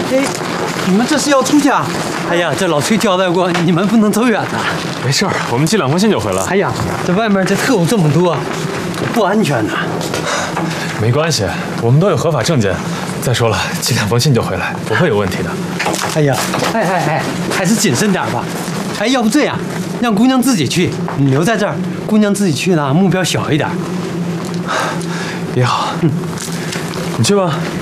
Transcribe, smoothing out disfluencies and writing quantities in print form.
哎，你们这是要出去啊？哎呀，这老崔交代过，你们不能走远呐。 没事儿，我们寄2封信就回来。 哎呀，这外面这特务这么多，不安全呐。 没关系，我们都有合法证件。再说了，寄2封信就回来，不会有问题的。 哎呀，还是谨慎点吧。哎，要不这样，让姑娘自己去，你留在这儿，姑娘自己去呢，目标小一点。 也好，你去吧。